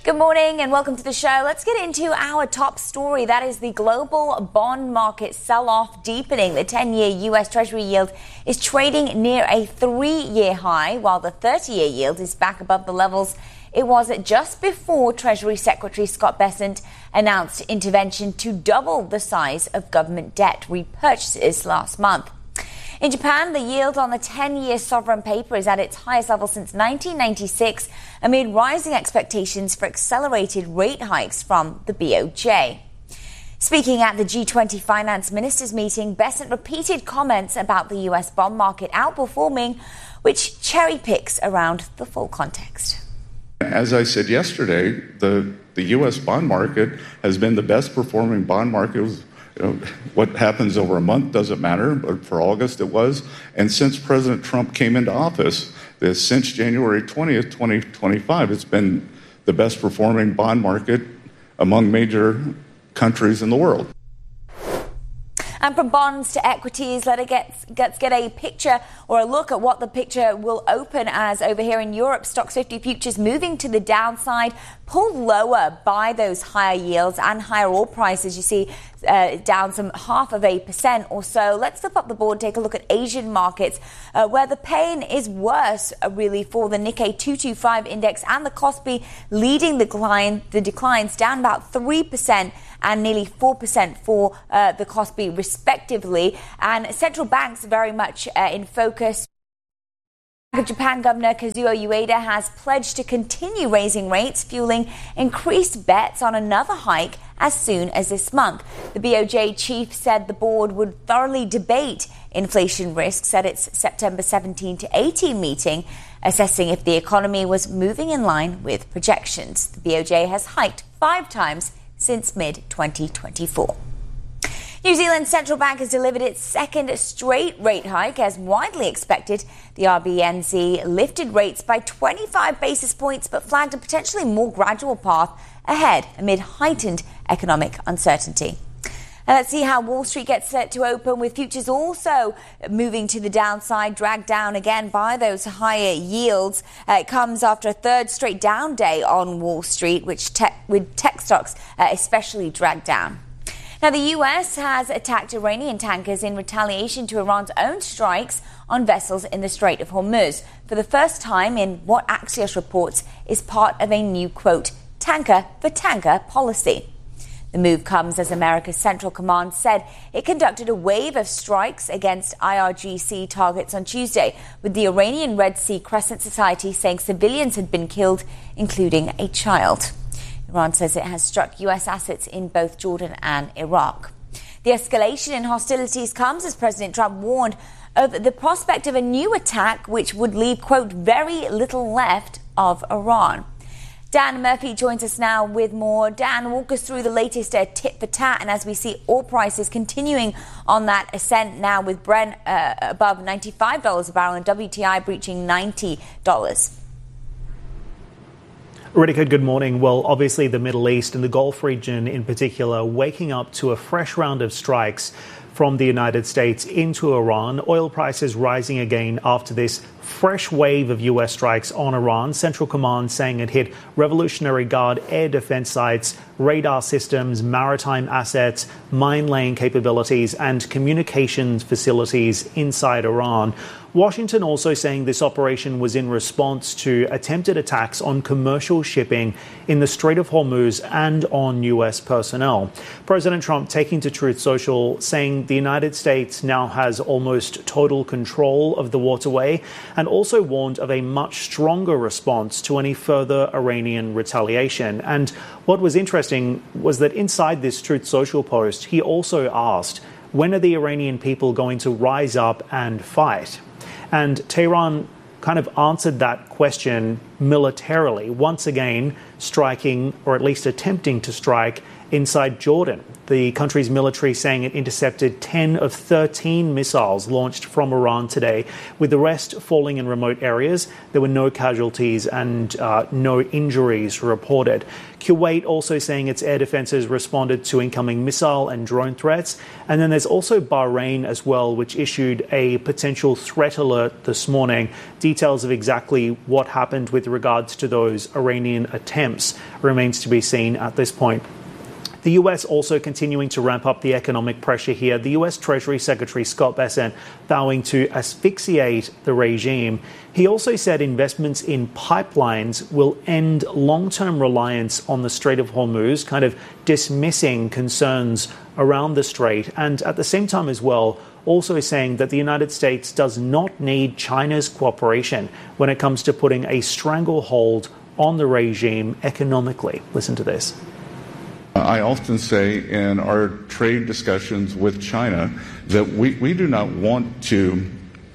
Good morning and welcome to the show. Let's get into our top story. That is the global bond market sell-off deepening. The 10-year U.S. Treasury yield is trading near a 3-year high, while the 30-year yield is back above the levels it was at just before Treasury Secretary Scott Bessent announced intervention to double the size of government debt repurchases last month. In Japan, the yield on the 10-year sovereign paper is at its highest level since 1996, amid rising expectations for accelerated rate hikes from the BOJ. Speaking at the G20 finance ministers meeting, Bessent repeated comments about the U.S. bond market outperforming, which cherry-picks around the full context. As I said yesterday, the U.S. bond market has been the best performing bond market. What happens over a month doesn't matter, but for August it was. And since President Trump came into office, since January 20th, 2025, it's been the best performing bond market among major countries in the world. And from bonds to equities, let's get a picture or a look at what the picture will open as over here in Europe. Stoxx 50 futures moving to the downside, pulled lower by those higher yields and higher oil prices. You see down some 0.5% or so. Let's flip up the board, take a look at Asian markets, where the pain is worse, really, for the Nikkei 225 index and the Kospi, leading the declines down about 3% and nearly 4% for the Kospi, respectively. And central banks very much in focus. Bank of Japan Governor Kazuo Ueda has pledged to continue raising rates, fueling increased bets on another hike as soon as this month. The BOJ chief said the board would thoroughly debate inflation risks at its September 17 to 18 meeting, assessing if the economy was moving in line with projections. The BOJ has hiked 5 times since mid-2024. New Zealand's central bank has delivered its second straight rate hike. As widely expected, the RBNZ lifted rates by 25 basis points but flagged a potentially more gradual path ahead amid heightened economic uncertainty. Now let's see how Wall Street gets set to open, with futures also moving to the downside, dragged down again by those higher yields. It comes after a third straight down day on Wall Street, with tech stocks especially dragged down. Now, the U.S. has attacked Iranian tankers in retaliation to Iran's own strikes on vessels in the Strait of Hormuz, for the first time in what Axios reports is part of a new, quote, tanker-for-tanker policy. The move comes as America's Central Command said it conducted a wave of strikes against IRGC targets on Tuesday, with the Iranian Red Sea Crescent Society saying civilians had been killed, including a child. Iran says it has struck U.S. assets in both Jordan and Iraq. The escalation in hostilities comes as President Trump warned of the prospect of a new attack which would leave, quote, very little left of Iran. Dan Murphy joins us now with more. Dan, walk us through the latest tit for tat, and as we see oil prices continuing on that ascent now, with Brent above $95 a barrel and WTI breaching $90. Ritika, good morning. Well, obviously the Middle East and the Gulf region in particular waking up to a fresh round of strikes from the United States into Iran. Oil prices rising again after this fresh wave of U.S. strikes on Iran. Central Command saying it hit Revolutionary Guard air defense sites, radar systems, maritime assets, mine-laying capabilities and communications facilities inside Iran. Washington also saying this operation was in response to attempted attacks on commercial shipping in the Strait of Hormuz and on U.S. personnel. President Trump taking to Truth Social saying the United States now has almost total control of the waterway, and also warned of a much stronger response to any further Iranian retaliation. And what was interesting was that inside this Truth Social post, he also asked, when are the Iranian people going to rise up and fight? And Tehran kind of answered that question militarily, once again striking, or at least attempting to strike, inside Jordan. The country's military saying it intercepted 10 of 13 missiles launched from Iran today, with the rest falling in remote areas. There were no casualties and no injuries reported. Kuwait also saying its air defenses responded to incoming missile and drone threats. And then there's also Bahrain as well, which issued a potential threat alert this morning. Details of exactly what happened with with regards to those Iranian attempts remains to be seen at this point. The US also continuing to ramp up the economic pressure here. The US Treasury Secretary Scott Bessent vowing to asphyxiate the regime. He also said investments in pipelines will end long-term reliance on the Strait of Hormuz, kind of dismissing concerns around the strait. And at the same time as well, also saying that the United States does not need China's cooperation when it comes to putting a stranglehold on the regime economically. Listen to this. I often say in our trade discussions with China that we do not want to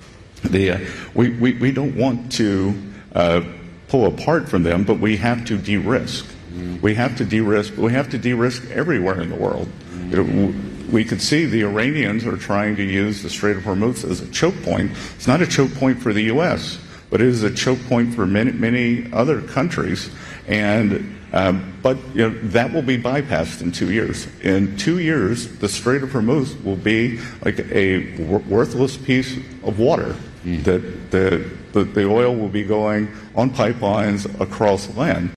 we don't want to pull apart from them, but we have to de-risk. We have to de-risk. We have to de-risk everywhere in the world. We could see the Iranians are trying to use the Strait of Hormuz as a choke point. It's not a choke point for the U.S., but it is a choke point for many other countries. And but that will be bypassed in 2 years. In 2 years, the Strait of Hormuz will be like a worthless piece of water. That the oil will be going on pipelines across land.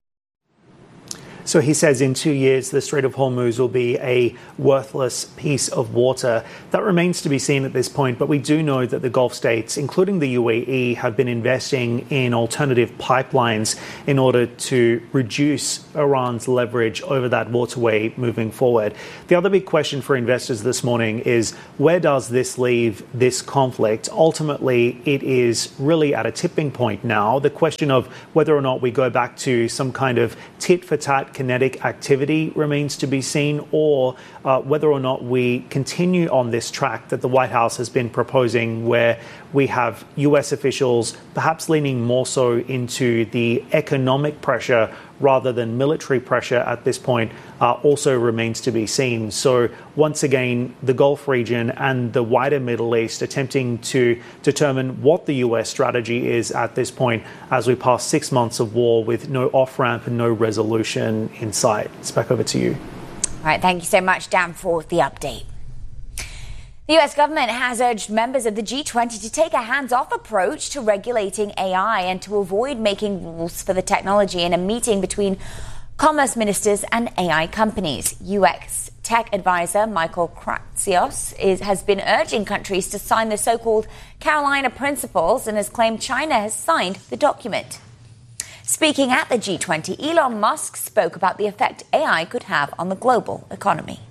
So he says in 2 years, the Strait of Hormuz will be a worthless piece of water. That remains to be seen at this point, but we do know that the Gulf states, including the UAE, have been investing in alternative pipelines in order to reduce Iran's leverage over that waterway moving forward. The other big question for investors this morning is, where does this leave this conflict? Ultimately, it is really at a tipping point now. The question of whether or not we go back to some kind of tit-for-tat kinetic activity remains to be seen, or whether or not we continue on this track that the White House has been proposing, where we have U.S. officials perhaps leaning more so into the economic pressure rather than military pressure at this point, also remains to be seen. So once again, the Gulf region and the wider Middle East attempting to determine what the U.S. strategy is at this point as we pass 6 months of war with no off-ramp and no resolution in sight. It's back over to you. All right, thank you so much, Dan, for the update. The US government has urged members of the G20 to take a hands-off approach to regulating AI and to avoid making rules for the technology in a meeting between commerce ministers and AI companies. UX tech advisor Michael Kratsios has been urging countries to sign the so-called Carolina Principles and has claimed China has signed the document. Speaking at the G20, Elon Musk spoke about the effect AI could have on the global economy.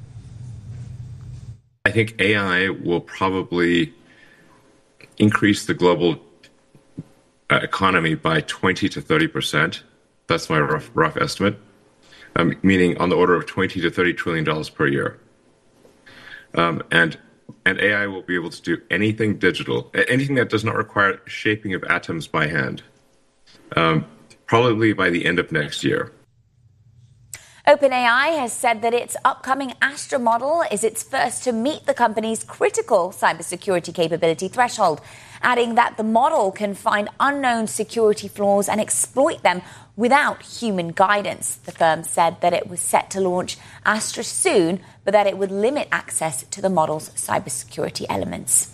I think AI will probably increase the global economy by 20 to 30%. That's my rough estimate, meaning on the order of $20 to $30 trillion per year. And AI will be able to do anything digital, anything that does not require shaping of atoms by hand, probably by the end of next year. OpenAI has said that its upcoming Astra model is its first to meet the company's critical cybersecurity capability threshold, adding that the model can find unknown security flaws and exploit them without human guidance. The firm said that it was set to launch Astra soon, but that it would limit access to the model's cybersecurity elements.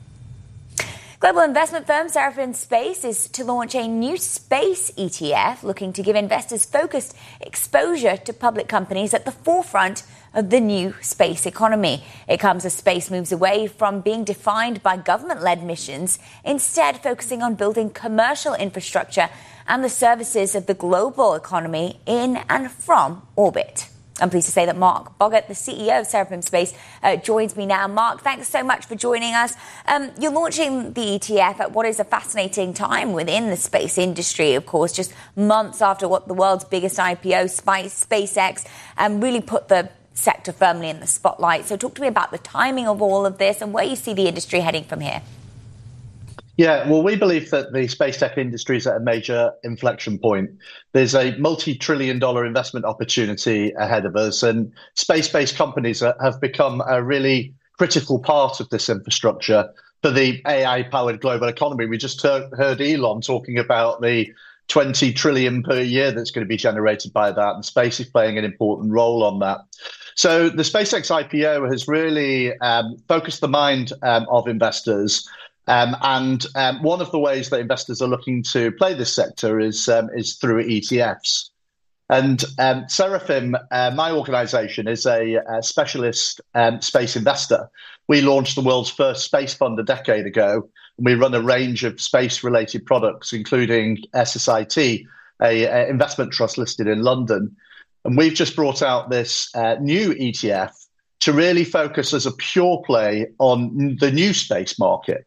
Global investment firm Seraphim Space is to launch a new space ETF looking to give investors focused exposure to public companies at the forefront of the new space economy. It comes as space moves away from being defined by government-led missions, instead focusing on building commercial infrastructure and the services of the global economy in and from orbit. I'm pleased to say that Mark Boggart, the CEO of Seraphim Space, joins me now. Mark, thanks so much for joining us. You're launching the ETF at what is a fascinating time within the space industry, of course, just months after what the world's biggest IPO, SpaceX, really put the sector firmly in the spotlight. So talk to me about the timing of all of this and where you see the industry heading from here. Yeah, well, we believe that the space tech industry is at a major inflection point. There's a multi-trillion-dollar investment opportunity ahead of us, and space-based companies have become a really critical part of this infrastructure for the AI-powered global economy. We just heard Elon talking about the 20 trillion per year that's going to be generated by that, and space is playing an important role on that. So the SpaceX IPO has really focused the mind of investors. And one of the ways that investors are looking to play this sector is through ETFs. And Seraphim, my organization, is a specialist space investor. We launched the world's first space fund a decade ago. And we run a range of space-related products, including SSIT, a investment trust listed in London. And we've just brought out this new ETF to really focus as a pure play on the new space market.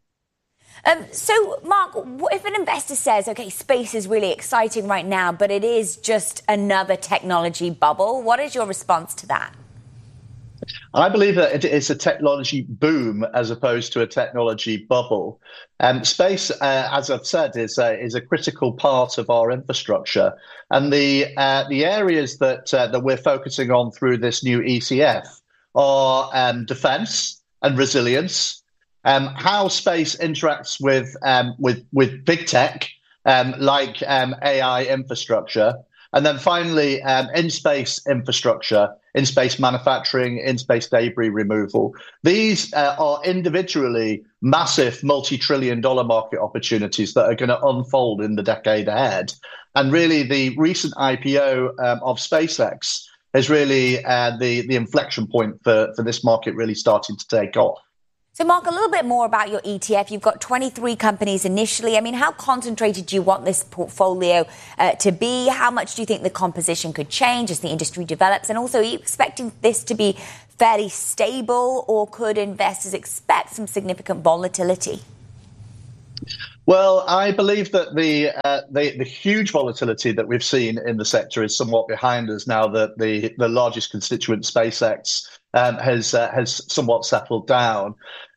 So, Mark, if an investor says, OK, space is really exciting right now, but it is just another technology bubble, what is your response to that? I believe that it is a technology boom as opposed to a technology bubble. Space, as I've said, is a critical part of our infrastructure. And the areas that we're focusing on through this new ECF are defense and resilience, how space interacts with big tech, like AI infrastructure, and then finally in-space infrastructure, in-space manufacturing, in-space debris removal. These are individually massive multi-trillion-dollar market opportunities that are going to unfold in the decade ahead. And really, the recent IPO of SpaceX is really the inflection point for this market really starting to take off. So, Mark, a little bit more about your ETF. You've got 23 companies initially. I mean, how concentrated do you want this portfolio to be? How much do you think the composition could change as the industry develops? And also, are you expecting this to be fairly stable, or could investors expect some significant volatility? Well, I believe that the huge volatility that we've seen in the sector is somewhat behind us now that the largest constituent, SpaceX, has somewhat settled down.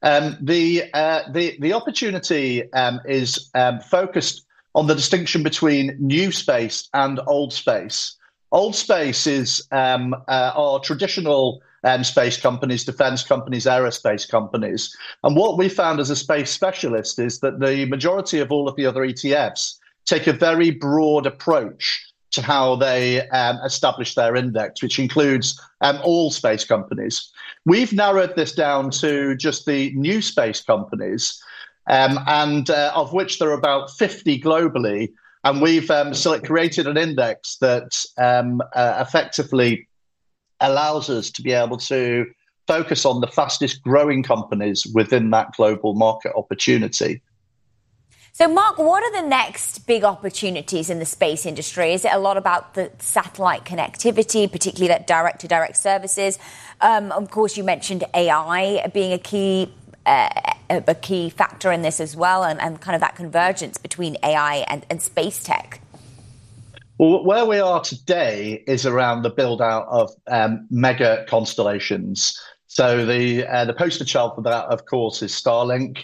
The opportunity is focused on the distinction between new space and old space. Old space is our traditional space companies, defense companies, aerospace companies. And what we found as a space specialist is that the majority of all of the other ETFs take a very broad approach to how they establish their index, which includes all space companies. We've narrowed this down to just the new space companies, and of which there are about 50 globally. And we've created an index that effectively allows us to be able to focus on the fastest growing companies within that global market opportunity. So, Mark, what are the next big opportunities in the space industry? Is it a lot about the satellite connectivity, particularly that direct-to-direct services? Of course, you mentioned AI being a key factor in this as well, and kind of that convergence between AI and space tech. Well, where we are today is around the build-out of mega constellations. So the poster child for that, of course, is Starlink,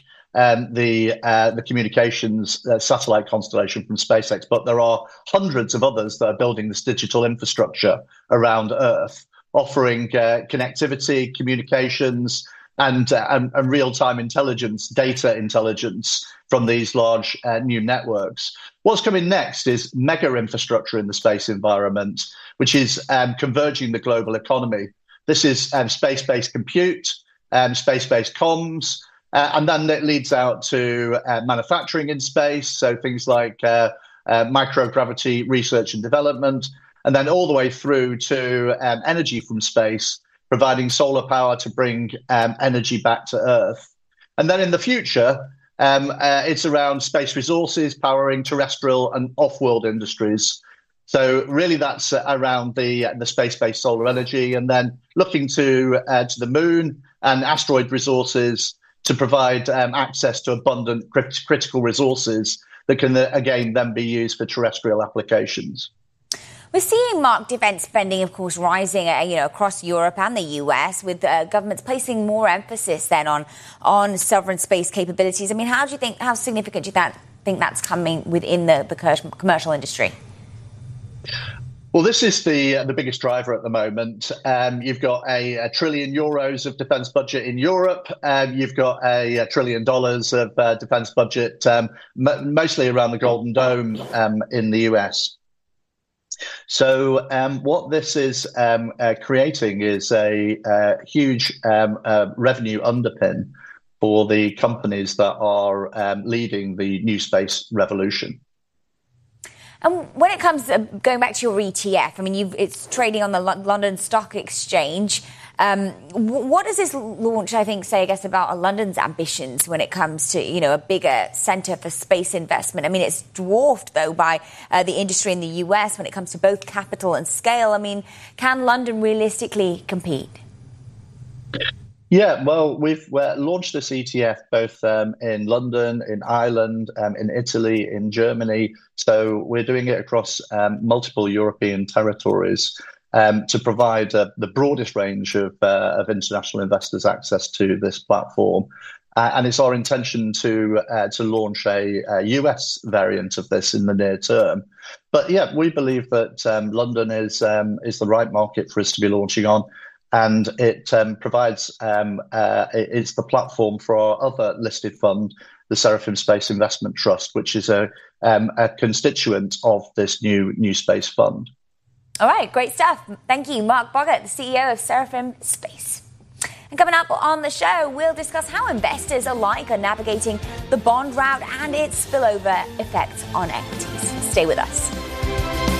the communications satellite constellation from SpaceX. But there are hundreds of others that are building this digital infrastructure around Earth, offering connectivity, communications, and real-time intelligence, data intelligence from these large new networks. What's coming next is mega infrastructure in the space environment, which is converging the global economy. This is space-based compute, space-based comms, and then it leads out to manufacturing in space, so things like microgravity research and development, and then all the way through to energy from space, providing solar power to bring energy back to Earth. And then in the future, it's around space resources powering terrestrial and off-world industries. So really that's around the space-based solar energy, and then looking to the moon and asteroid resources to provide access to abundant critical resources that can, again, then be used for terrestrial applications. We're seeing, Mark, defence spending, of course, rising across Europe and the US, with governments placing more emphasis then on sovereign space capabilities. I mean, how significant do you think that's coming within the commercial industry? Well, this is the biggest driver at the moment. You've got a trillion euros of defence budget in Europe. You've got a $1 trillion of defence budget, mostly around the Golden Dome in the US. So what this is creating is a huge revenue underpin for the companies that are leading the new space revolution. And when it comes to going back to your ETF, I mean, it's trading on the London Stock Exchange. What does this launch, I think, say, I guess, about London's ambitions when it comes to, a bigger centre for space investment? I mean, it's dwarfed, though, by the industry in the US when it comes to both capital and scale. I mean, can London realistically compete? Yeah, well, we've launched this ETF both in London, in Ireland, in Italy, in Germany. So we're doing it across multiple European territories to provide the broadest range of international investors access to this platform. And it's our intention to launch a US variant of this in the near term. But yeah, we believe that London is the right market for us to be launching on. And it provides, it's the platform for our other listed fund, the Seraphim Space Investment Trust, which is a constituent of this new space fund. All right, great stuff. Thank you, Mark Boggart, the CEO of Seraphim Space. And coming up on the show, we'll discuss how investors alike are navigating the bond route and its spillover effects on equities. Stay with us.